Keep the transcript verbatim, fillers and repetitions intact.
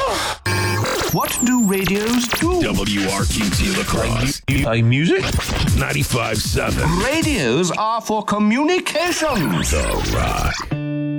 What do radios do? W R Q T La Crosse. Play music? ninety-five point seven. Radios are for communications. The Rock.